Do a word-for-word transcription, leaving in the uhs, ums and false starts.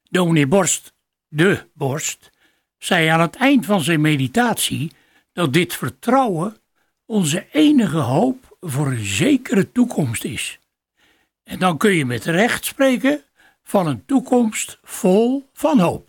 Dominee Borst, de Borst, zei aan het eind van zijn meditatie dat dit vertrouwen onze enige hoop voor een zekere toekomst is. En dan kun je met recht spreken van een toekomst vol van hoop.